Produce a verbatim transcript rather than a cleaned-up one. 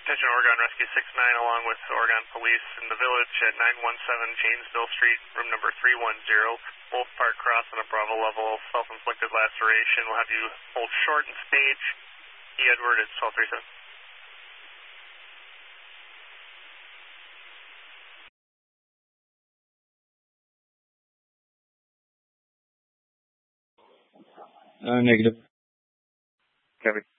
Attention Oregon Rescue six nine along with Oregon Police in the village at nine one seven Janesville Street, room number three one zero. Both park cross on a Bravo level, self-inflicted laceration. We'll have you hold short and stage. E. Edward, it's twelve thirty-seven. Uh, negative. Copy.